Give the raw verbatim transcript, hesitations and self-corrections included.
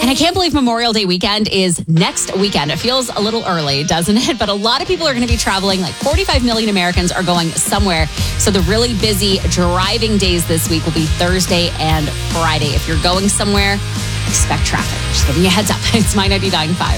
I can't believe Memorial Day weekend is next weekend. It feels a little early, doesn't it? But a lot of people are going to be traveling. Like forty-five million Americans are going somewhere. So the really busy driving days this week will be Thursday and Friday. If you're going somewhere, expect traffic. Just giving you a heads up. It's My ninety-nine point five.